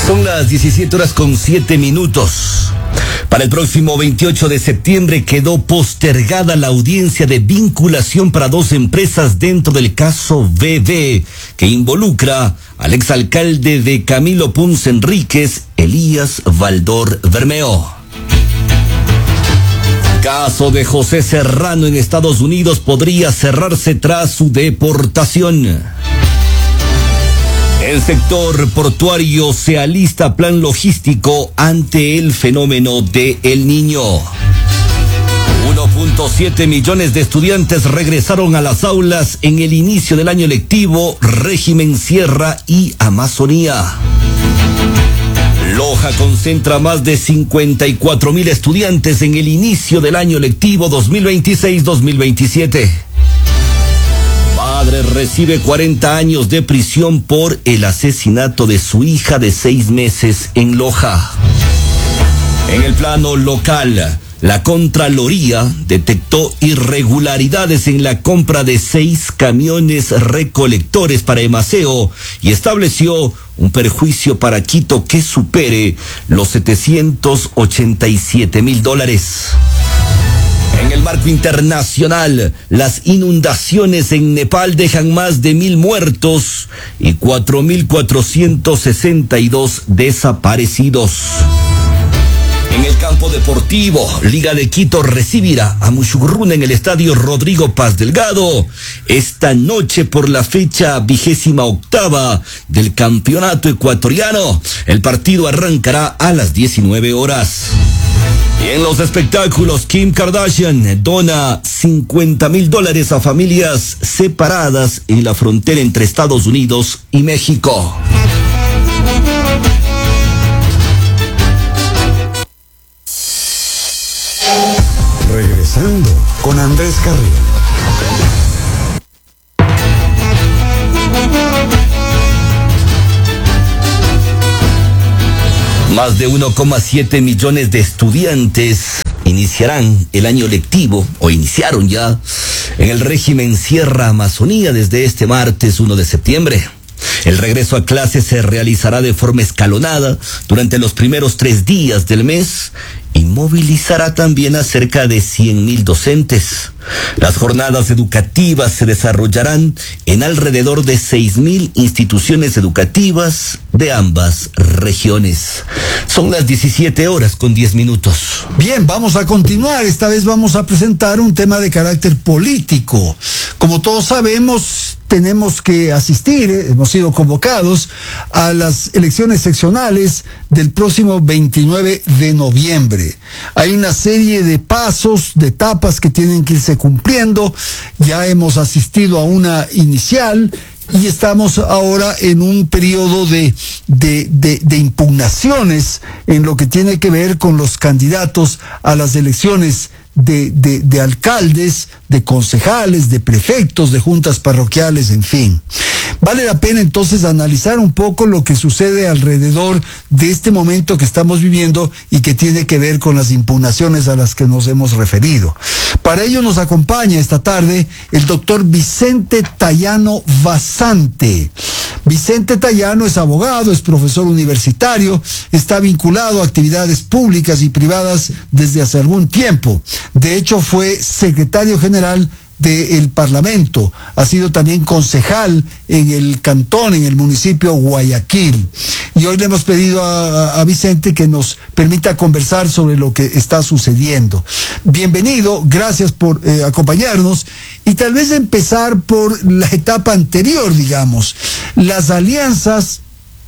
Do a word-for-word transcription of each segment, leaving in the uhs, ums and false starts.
Son las diecisiete horas con siete minutos. Para el próximo veintiocho de septiembre quedó postergada la audiencia de vinculación para dos empresas dentro del caso B B, que involucra al exalcalde de Camilo Ponce Enríquez, Elías Baldor Bermeo. Caso de José Serrano en Estados Unidos podría cerrarse tras su deportación. El sector portuario se alista plan logístico ante el fenómeno de El Niño. uno punto siete millones de estudiantes regresaron a las aulas en el inicio del año lectivo, régimen Sierra y Amazonía. Loja concentra más de cincuenta y cuatro mil estudiantes en el inicio del año lectivo dos mil veintiséis dos mil veintisiete. Padre recibe cuarenta años de prisión por el asesinato de su hija de seis meses en Loja. En el plano local, la Contraloría detectó irregularidades en la compra de seis camiones recolectores para Emaceo y estableció un perjuicio para Quito que supere los setecientos ochenta y siete mil dólares. En el marco internacional, las inundaciones en Nepal dejan más de mil muertos y cuatro mil cuatrocientos sesenta y dos desaparecidos. En el campo deportivo, Liga de Quito recibirá a Mushurruna en el estadio Rodrigo Paz Delgado esta noche por la fecha vigésima octava del campeonato ecuatoriano. El partido arrancará a las diecinueve horas. Y en los espectáculos, Kim Kardashian dona cincuenta mil dólares a familias separadas en la frontera entre Estados Unidos y México. Regresando con Andrés Carrillo. Más de uno coma siete millones de estudiantes iniciarán el año lectivo, o iniciaron ya, en el régimen Sierra Amazonía desde este martes uno de septiembre. El regreso a clases se realizará de forma escalonada durante los primeros tres días del mes y movilizará también a cerca de cien mil docentes. Las jornadas educativas se desarrollarán en alrededor de seis mil instituciones educativas de ambas regiones. Son las diecisiete horas con diez minutos. Bien, vamos a continuar. Esta vez vamos a presentar un tema de carácter político. Como todos sabemos, tenemos que asistir, eh, hemos sido convocados a las elecciones seccionales del próximo veintinueve de noviembre. Hay una serie de pasos, de etapas que tienen que irse cumpliendo. Ya hemos asistido a una inicial y estamos ahora en un periodo de, de, de, de impugnaciones en lo que tiene que ver con los candidatos a las elecciones de, de, de alcaldes, de concejales, de prefectos, de juntas parroquiales, en fin. Vale la pena entonces analizar un poco lo que sucede alrededor de este momento que estamos viviendo y que tiene que ver con las impugnaciones a las que nos hemos referido. Para ello nos acompaña esta tarde el doctor Vicente Tayano Basante. Vicente Tayano es abogado, es profesor universitario, está vinculado a actividades públicas y privadas desde hace algún tiempo. De hecho, fue secretario general del Parlamento, ha sido también concejal en el cantón, en el municipio Guayaquil. Y hoy le hemos pedido a, a Vicente que nos permita conversar sobre lo que está sucediendo. Bienvenido, gracias por eh, acompañarnos. Y tal vez empezar por la etapa anterior, digamos, las alianzas,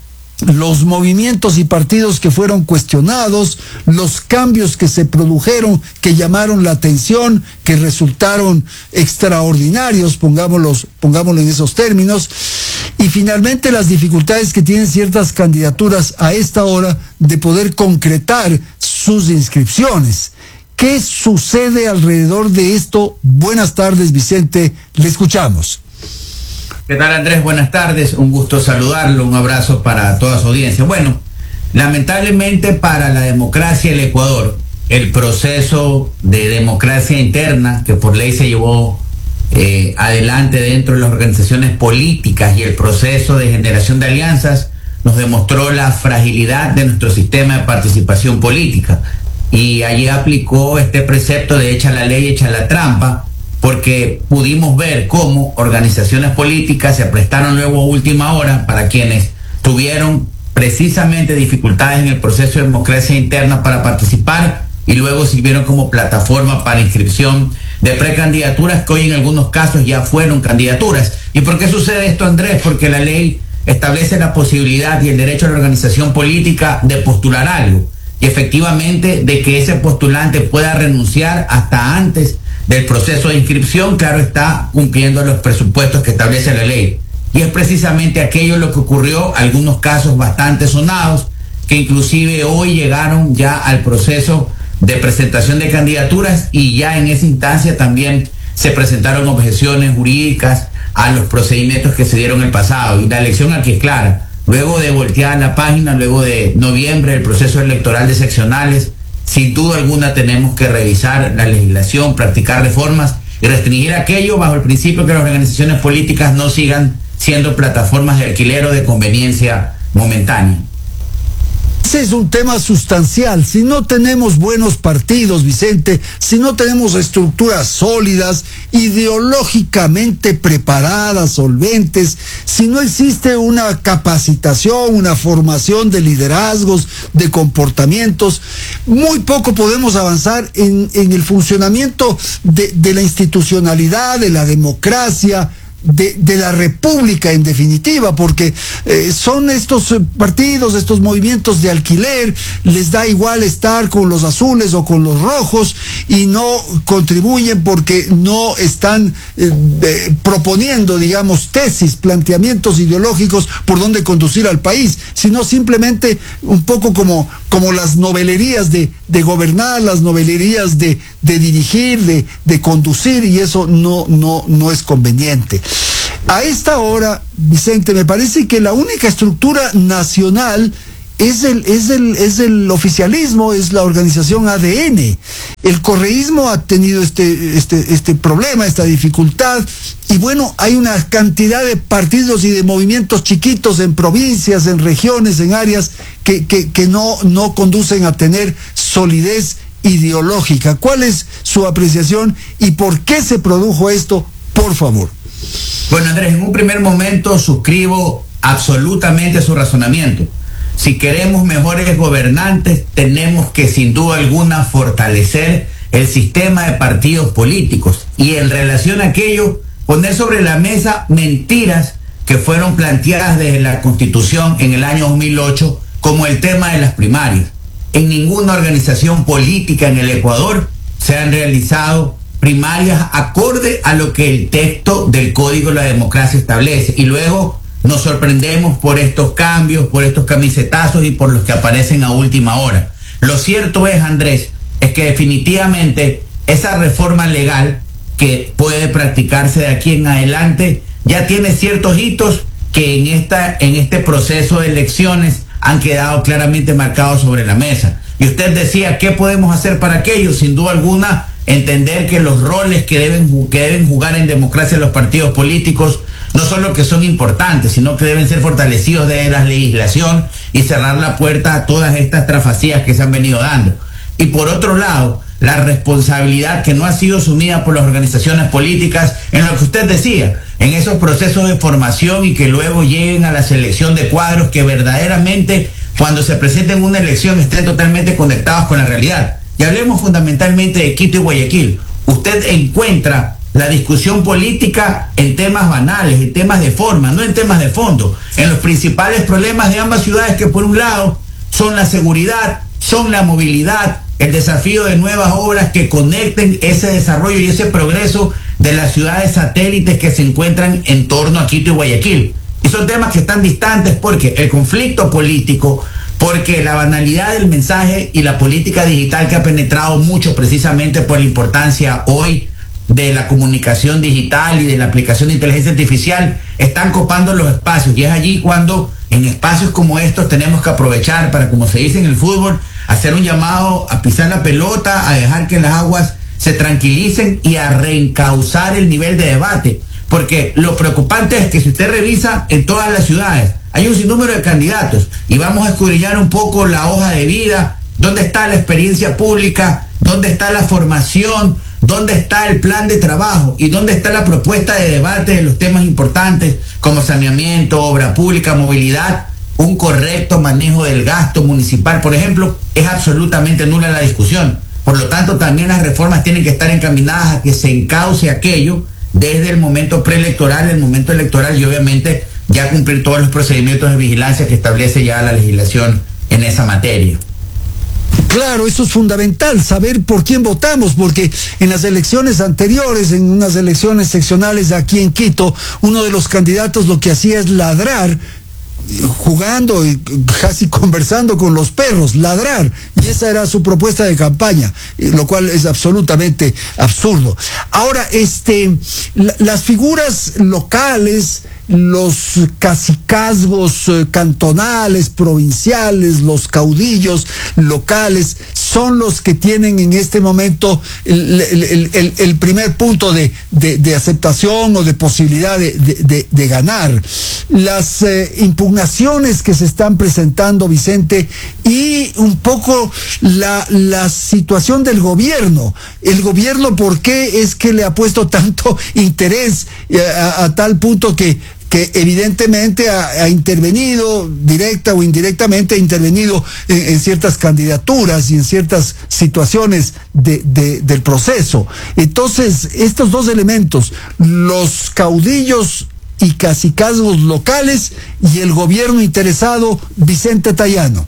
los movimientos y partidos que fueron cuestionados, los cambios que se produjeron, que llamaron la atención, que resultaron extraordinarios, pongámoslos, pongámoslo en esos términos, y finalmente las dificultades que tienen ciertas candidaturas a esta hora de poder concretar sus inscripciones. ¿Qué sucede alrededor de esto? Buenas tardes, Vicente, le escuchamos. ¿Qué tal, Andrés? Buenas tardes, un gusto saludarlo, un abrazo para toda su audiencia. Bueno, lamentablemente para la democracia del Ecuador, el proceso de democracia interna que por ley se llevó eh, adelante dentro de las organizaciones políticas y el proceso de generación de alianzas nos demostró la fragilidad de nuestro sistema de participación política. Y allí aplicó este precepto de echa la ley, echa la trampa, porque pudimos ver cómo organizaciones políticas se prestaron luego a última hora para quienes tuvieron precisamente dificultades en el proceso de democracia interna para participar y luego sirvieron como plataforma para inscripción de precandidaturas que hoy en algunos casos ya fueron candidaturas. ¿Y por qué sucede esto, Andrés? Porque la ley establece la posibilidad y el derecho a la organización política de postular algo y efectivamente de que ese postulante pueda renunciar hasta antes del proceso de inscripción, claro está, cumpliendo los presupuestos que establece la ley. Y es precisamente aquello lo que ocurrió, algunos casos bastante sonados, que inclusive hoy llegaron ya al proceso de presentación de candidaturas y ya en esa instancia también se presentaron objeciones jurídicas a los procedimientos que se dieron en el pasado. Y la elección aquí es clara. Luego de voltear la página, luego de noviembre, el proceso electoral de seccionales, sin duda alguna tenemos que revisar la legislación, practicar reformas y restringir aquello bajo el principio que las organizaciones políticas no sigan siendo plataformas de alquiler o de conveniencia momentánea. Ese es un tema sustancial. Si no tenemos buenos partidos, Vicente, si no tenemos estructuras sólidas, ideológicamente preparadas, solventes, si no existe una capacitación, una formación de liderazgos, de comportamientos, muy poco podemos avanzar en, en el funcionamiento de, de la institucionalidad, de la democracia, De, de la república en definitiva, porque eh, son estos partidos, estos movimientos de alquiler, les da igual estar con los azules o con los rojos y no contribuyen porque no están eh, eh, proponiendo, digamos, tesis, planteamientos ideológicos por donde conducir al país, sino simplemente un poco como, como las novelerías de, de gobernar, las novelerías de, de dirigir, de, de conducir, y eso no, no, no es conveniente. A esta hora, Vicente, me parece que la única estructura nacional es el, es el, es el oficialismo, es la organización A D N. El correísmo ha tenido este, este, este problema, esta dificultad, y bueno, hay una cantidad de partidos y de movimientos chiquitos en provincias, en regiones, en áreas que, que, que no, no conducen a tener solidez ideológica. ¿Cuál es su apreciación y por qué se produjo esto? Por favor. Bueno, Andrés, en un primer momento suscribo absolutamente su razonamiento. Si queremos mejores gobernantes, tenemos que sin duda alguna fortalecer el sistema de partidos políticos y en relación a aquello, poner sobre la mesa mentiras que fueron planteadas desde la Constitución en el año dos mil ocho como el tema de las primarias. En ninguna organización política en el Ecuador se han realizado primarias acorde a lo que el texto del Código de la Democracia establece. Y luego nos sorprendemos por estos cambios, por estos camisetazos y por los que aparecen a última hora. Lo cierto es, Andrés, es que definitivamente esa reforma legal que puede practicarse de aquí en adelante ya tiene ciertos hitos que en, esta, en este proceso de elecciones han quedado claramente marcados sobre la mesa. Y usted decía, ¿qué podemos hacer para aquello? Sin duda alguna, entender que los roles que deben, que deben jugar en democracia los partidos políticos no solo que son importantes, sino que deben ser fortalecidos de la legislación y cerrar la puerta a todas estas trafacías que se han venido dando. Y por otro lado, la responsabilidad que no ha sido asumida por las organizaciones políticas en lo que usted decía, en esos procesos de formación y que luego lleguen a la selección de cuadros que verdaderamente cuando se presenten una elección estén totalmente conectados con la realidad. Y hablemos fundamentalmente de Quito y Guayaquil. Usted encuentra la discusión política en temas banales, en temas de forma, no en temas de fondo, en los principales problemas de ambas ciudades que por un lado son la seguridad, son la movilidad, el desafío de nuevas obras que conecten ese desarrollo y ese progreso de las ciudades satélites que se encuentran en torno a Quito y Guayaquil. Y son temas que están distantes porque el conflicto político, porque la banalidad del mensaje y la política digital que ha penetrado mucho precisamente por la importancia hoy de la comunicación digital y de la aplicación de inteligencia artificial, están copando los espacios. Y es allí cuando en espacios como estos tenemos que aprovechar para, como se dice en el fútbol, hacer un llamado a pisar la pelota, a dejar que las aguas se tranquilicen y a reencauzar el nivel de debate. Porque lo preocupante es que si usted revisa en todas las ciudades, hay un sinnúmero de candidatos y vamos a escudriñar un poco la hoja de vida, dónde está la experiencia pública, dónde está la formación, dónde está el plan de trabajo y dónde está la propuesta de debate de los temas importantes como saneamiento, obra pública, movilidad. Un correcto manejo del gasto municipal, por ejemplo, es absolutamente nula la discusión. Por lo tanto, también las reformas tienen que estar encaminadas a que se encauce aquello desde el momento preelectoral, el momento electoral y obviamente ya cumplir todos los procedimientos de vigilancia que establece ya la legislación en esa materia. Claro, eso es fundamental, saber por quién votamos, porque en las elecciones anteriores, en unas elecciones seccionales aquí en Quito, uno de los candidatos lo que hacía es ladrar, jugando y casi conversando con los perros, ladrar, y esa era su propuesta de campaña, lo cual es absolutamente absurdo. Ahora, este, la, las figuras locales, los cacicazgos eh, cantonales, provinciales, los caudillos locales, son los que tienen en este momento el, el, el, el primer punto de, de, de aceptación o de posibilidad de, de, de, de ganar. Las eh, impugnaciones que se están presentando, Vicente, y un poco la, la situación del gobierno. El gobierno, ¿por qué es que le ha puesto tanto interés a, a tal punto que que evidentemente ha, ha intervenido, directa o indirectamente, ha intervenido en, en ciertas candidaturas y en ciertas situaciones de, de, del proceso? Entonces, estos dos elementos, los caudillos y cacicazgos locales y el gobierno interesado, Vicente Tayano.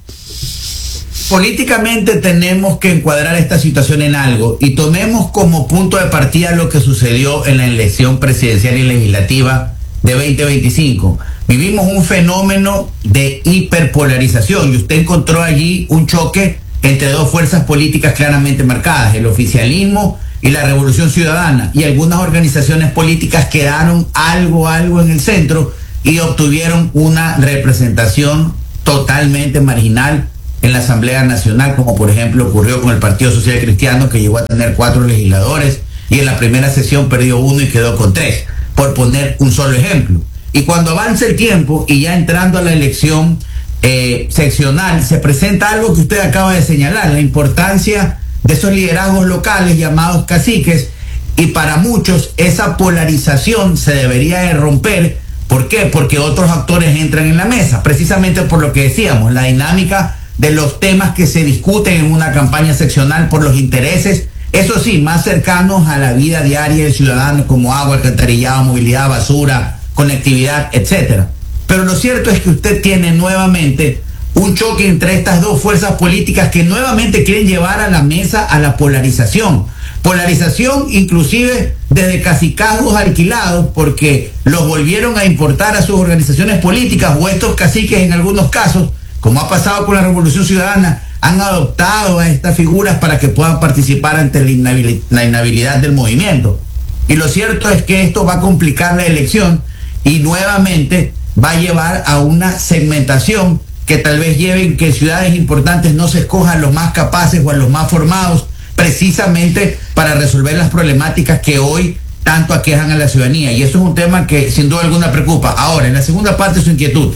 Políticamente tenemos que encuadrar esta situación en algo y tomemos como punto de partida lo que sucedió en la elección presidencial y legislativa de veinte veinticinco. Vivimos un fenómeno de hiperpolarización y usted encontró allí un choque entre dos fuerzas políticas claramente marcadas, el oficialismo y la Revolución Ciudadana, y algunas organizaciones políticas quedaron algo, algo en el centro y obtuvieron una representación totalmente marginal en la Asamblea Nacional, como por ejemplo ocurrió con el Partido Social Cristiano, que llegó a tener cuatro legisladores y en la primera sesión perdió uno y quedó con tres, por poner un solo ejemplo. Y cuando avance el tiempo y ya entrando a la elección eh, seccional, se presenta algo que usted acaba de señalar, la importancia de esos liderazgos locales llamados caciques, y para muchos esa polarización se debería de romper. ¿Por qué? Porque otros actores entran en la mesa, precisamente por lo que decíamos, la dinámica de los temas que se discuten en una campaña seccional por los intereses, eso sí, más cercanos a la vida diaria del ciudadano, como agua, alcantarillado, movilidad, basura, conectividad, etcétera. Pero lo cierto es que usted tiene nuevamente un choque entre estas dos fuerzas políticas que nuevamente quieren llevar a la mesa a la polarización. Polarización inclusive desde cacicazgos alquilados, porque los volvieron a importar a sus organizaciones políticas, o estos caciques en algunos casos, como ha pasado con la Revolución Ciudadana, han adoptado a estas figuras para que puedan participar ante la inhabilidad, la inhabilidad del movimiento. Y lo cierto es que esto va a complicar la elección y nuevamente va a llevar a una segmentación que tal vez lleven que ciudades importantes no se escojan los más capaces o a los más formados, precisamente para resolver las problemáticas que hoy tanto aquejan a la ciudadanía. Y eso es un tema que sin duda alguna preocupa. Ahora, en la segunda parte de su inquietud,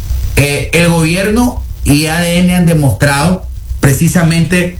eh, el gobierno y A D N han demostrado precisamente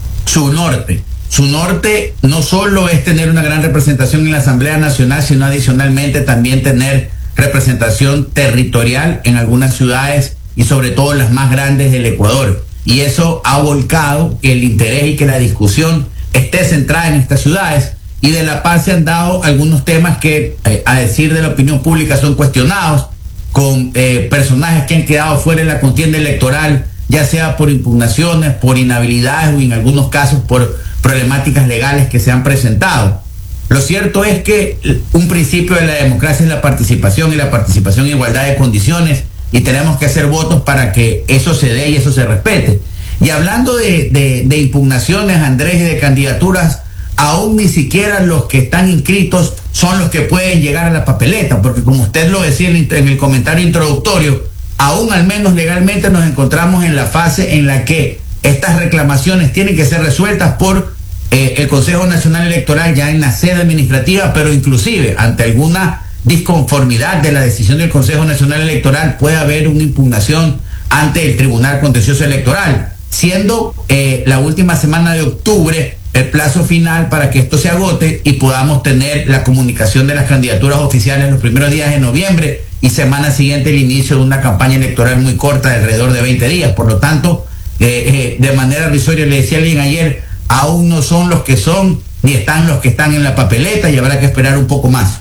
su norte. Su norte no solo es tener una gran representación en la Asamblea Nacional, sino adicionalmente también tener representación territorial en algunas ciudades y sobre todo las más grandes del Ecuador. Y eso ha volcado que el interés y que la discusión esté centrada en estas ciudades. Y de la paz se han dado algunos temas que, eh, a decir de la opinión pública, son cuestionados, con eh, personajes que han quedado fuera de la contienda electoral, ya sea por impugnaciones, por inhabilidades o en algunos casos por problemáticas legales que se han presentado. Lo cierto es que un principio de la democracia es la participación, y la participación en igualdad de condiciones, y tenemos que hacer votos para que eso se dé y eso se respete. Y hablando de, de, de impugnaciones, Andrés, y de candidaturas, aún ni siquiera los que están inscritos son los que pueden llegar a la papeleta, porque como usted lo decía en el comentario introductorio, aún al menos legalmente nos encontramos en la fase en la que estas reclamaciones tienen que ser resueltas por eh, el Consejo Nacional Electoral ya en la sede administrativa, pero inclusive ante alguna disconformidad de la decisión del Consejo Nacional Electoral, puede haber una impugnación ante el Tribunal Contencioso Electoral, siendo eh, la última semana de octubre el plazo final para que esto se agote y podamos tener la comunicación de las candidaturas oficiales en los primeros días de noviembre y semana siguiente el inicio de una campaña electoral muy corta de alrededor de veinte días. Por lo tanto, eh, eh, de manera risoria le decía a alguien ayer, aún no son los que son, ni están los que están en la papeleta, y habrá que esperar un poco más.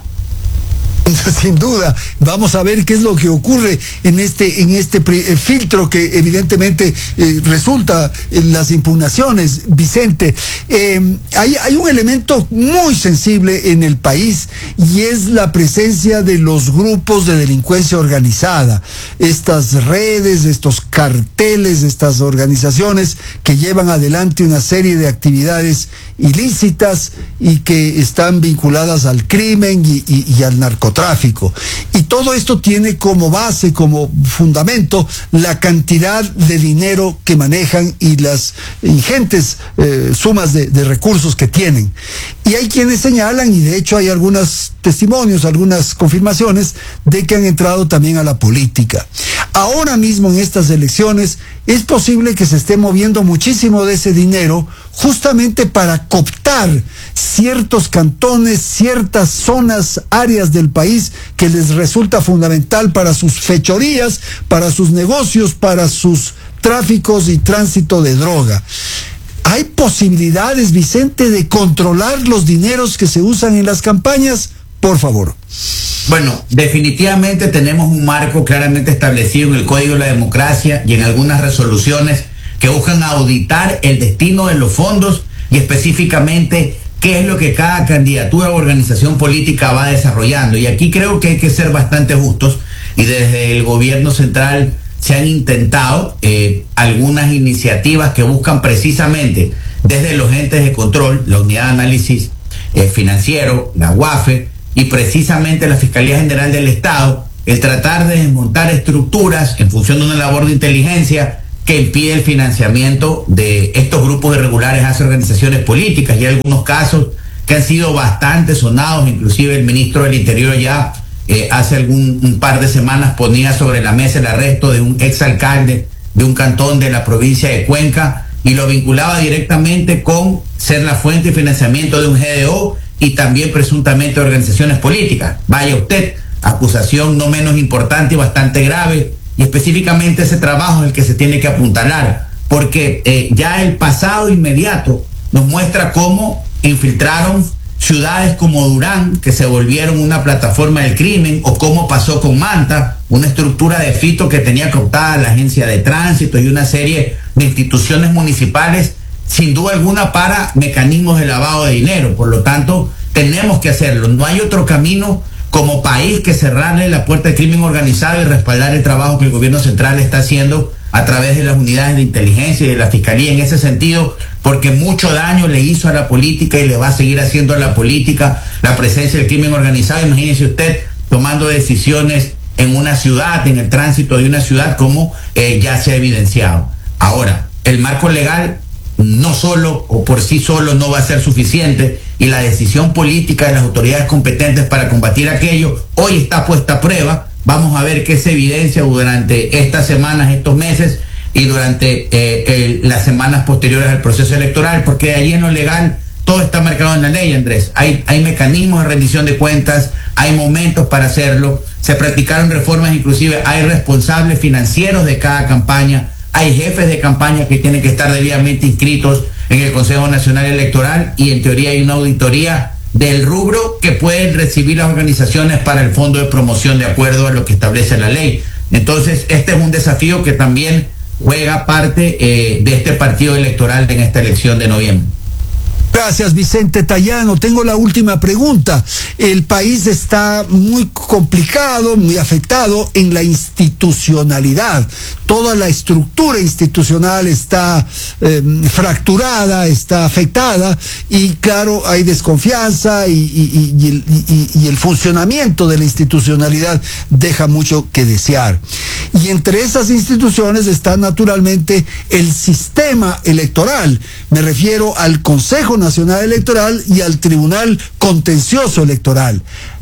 Sin duda, vamos a ver qué es lo que ocurre en este en este eh, filtro que evidentemente eh, resulta en las impugnaciones. Vicente, eh, hay, hay un elemento muy sensible en el país y es la presencia de los grupos de delincuencia organizada, estas redes, estos carteles, estas organizaciones que llevan adelante una serie de actividades ilícitas y que están vinculadas al crimen y, y, y al narcotráfico. Tráfico. Y todo esto tiene como base, como fundamento, la cantidad de dinero que manejan y las ingentes eh, sumas de, de recursos que tienen. Y hay quienes señalan, y de hecho hay algunos testimonios, algunas confirmaciones, de que han entrado también a la política. Ahora mismo en estas elecciones es posible que se esté moviendo muchísimo de ese dinero justamente para cooptar ciertos cantones, ciertas zonas, áreas del país que les resulta fundamental para sus fechorías, para sus negocios, para sus tráficos y tránsito de droga. ¿Hay posibilidades, Vicente, de controlar los dineros que se usan en las campañas? Por favor. Bueno, definitivamente tenemos un marco claramente establecido en el Código de la Democracia y en algunas resoluciones que buscan auditar el destino de los fondos y específicamente qué es lo que cada candidatura o organización política va desarrollando. Y aquí creo que hay que ser bastante justos, y desde el gobierno central se han intentado eh, algunas iniciativas que buscan precisamente desde los entes de control, la Unidad de Análisis eh, Financiero, la U A F E y precisamente la Fiscalía General del Estado, el tratar de desmontar estructuras en función de una labor de inteligencia que impide el financiamiento de estos grupos irregulares hacia organizaciones políticas. Y hay algunos casos que han sido bastante sonados, inclusive el ministro del Interior ya eh, hace algún un par de semanas ponía sobre la mesa el arresto de un exalcalde de un cantón de la provincia de Cuenca y lo vinculaba directamente con ser la fuente de financiamiento de un G D O y también presuntamente organizaciones políticas. Vaya usted, acusación no menos importante y bastante grave, y específicamente ese trabajo es el que se tiene que apuntalar, porque eh, ya el pasado inmediato nos muestra cómo infiltraron ciudades como Durán, que se volvieron una plataforma del crimen, o cómo pasó con Manta, una estructura de fito que tenía cooptada la agencia de tránsito y una serie de instituciones municipales, sin duda alguna para mecanismos de lavado de dinero. Por lo tanto, tenemos que hacerlo. No hay otro camino como país que cerrarle la puerta al crimen organizado y respaldar el trabajo que el gobierno central está haciendo a través de las unidades de inteligencia y de la fiscalía en ese sentido, porque mucho daño le hizo a la política y le va a seguir haciendo a la política la presencia del crimen organizado. Imagínese usted tomando decisiones en una ciudad, en el tránsito de una ciudad, como eh, ya se ha evidenciado. Ahora, el marco legal no solo o por sí solo no va a ser suficiente, y la decisión política de las autoridades competentes para combatir aquello hoy está puesta a prueba. Vamos a ver qué se evidencia durante estas semanas, estos meses y durante eh, el, las semanas posteriores al proceso electoral, porque allí en lo legal todo está marcado en la ley, Andrés. Hay, hay mecanismos de rendición de cuentas, hay momentos para hacerlo, se practicaron reformas, inclusive hay responsables financieros de cada campaña, hay jefes de campaña que tienen que estar debidamente inscritos en el Consejo Nacional Electoral, y en teoría hay una auditoría del rubro que pueden recibir las organizaciones para el fondo de promoción de acuerdo a lo que establece la ley. Entonces, este es un desafío que también juega parte eh, de este partido electoral en esta elección de noviembre. Gracias, Vicente Tallano. Tengo la última pregunta. El país está muy complicado, muy afectado en la institucionalidad. Toda la estructura institucional está eh, fracturada, está afectada, y claro, hay desconfianza y, y, y, y, y, y el funcionamiento de la institucionalidad deja mucho que desear. Y entre esas instituciones está naturalmente el sistema electoral. Me refiero al Consejo Nacional Electoral y al Tribunal Contencioso Electoral.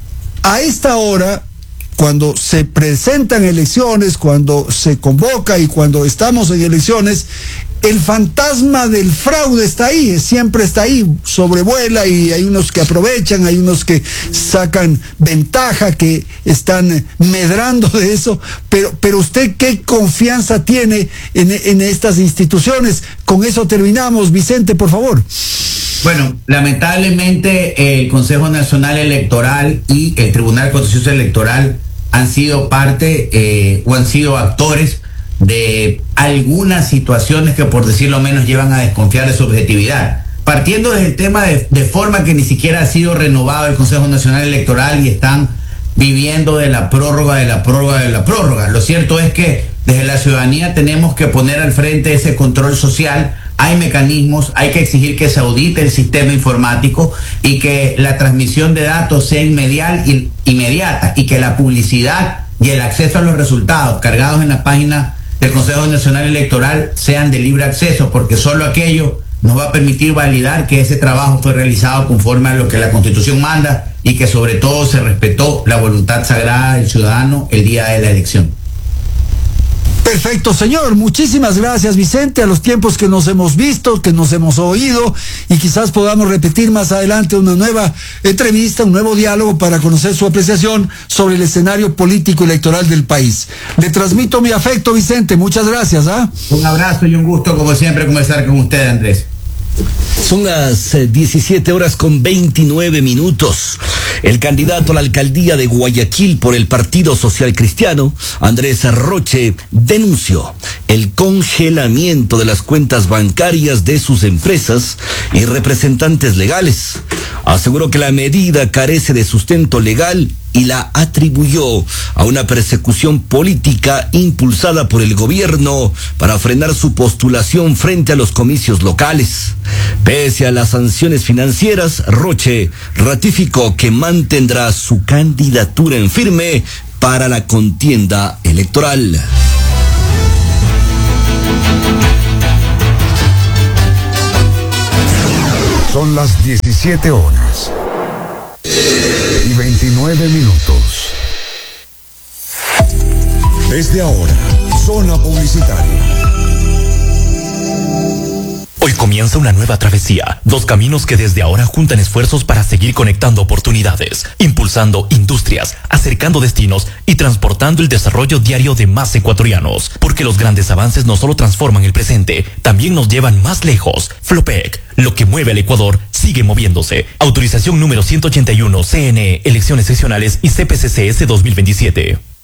a esta hora, cuando se presentan elecciones, cuando se convoca y cuando estamos en elecciones, el fantasma del fraude está ahí, siempre está ahí, sobrevuela, y hay unos que aprovechan, hay unos que sacan ventaja, que están medrando de eso, pero, pero usted ¿qué confianza tiene en, en estas instituciones? Con eso terminamos. Vicente, por favor. Bueno, lamentablemente el Consejo Nacional Electoral y el Tribunal Contencioso Electoral han sido parte eh, o han sido actores de algunas situaciones que, por decirlo menos, llevan a desconfiar de su objetividad. Partiendo desde el tema de, de forma que ni siquiera ha sido renovado el Consejo Nacional Electoral y están viviendo de la prórroga, de la prórroga, de la prórroga. Lo cierto es que desde la ciudadanía tenemos que poner al frente ese control social. Hay mecanismos, hay que exigir que se audite el sistema informático y que la transmisión de datos sea inmediata y, inmediata y que la publicidad y el acceso a los resultados cargados en la página del Consejo Nacional Electoral sean de libre acceso, porque solo aquello nos va a permitir validar que ese trabajo fue realizado conforme a lo que la Constitución manda y que sobre todo se respetó la voluntad sagrada del ciudadano el día de la elección. Perfecto, señor. Muchísimas gracias, Vicente, a los tiempos que nos hemos visto, que nos hemos oído, y quizás podamos repetir más adelante una nueva entrevista, un nuevo diálogo para conocer su apreciación sobre el escenario político electoral del país. Le transmito mi afecto, Vicente. Muchas gracias. ¿ah? Un abrazo y un gusto, como siempre, conversar con usted, Andrés. Son las diecisiete horas con veintinueve minutos. El candidato a la alcaldía de Guayaquil por el Partido Social Cristiano, Andrés Roche, denunció el congelamiento de las cuentas bancarias de sus empresas y representantes legales. Aseguró que la medida carece de sustento legal y la atribuyó a una persecución política impulsada por el gobierno para frenar su postulación frente a los comicios locales. Pese a las sanciones financieras, Roche ratificó que mantendrá su candidatura en firme para la contienda electoral. Son las diecisiete horas y veintinueve minutos. Desde ahora, zona publicitaria. Hoy comienza una nueva travesía, dos caminos que desde ahora juntan esfuerzos para seguir conectando oportunidades, impulsando industrias, acercando destinos y transportando el desarrollo diario de más ecuatorianos. Porque los grandes avances no solo transforman el presente, también nos llevan más lejos. Flopec, lo que mueve al Ecuador, sigue moviéndose. Autorización número ciento ochenta y uno, C N E, elecciones seccionales y C P C C S dos mil veintisiete.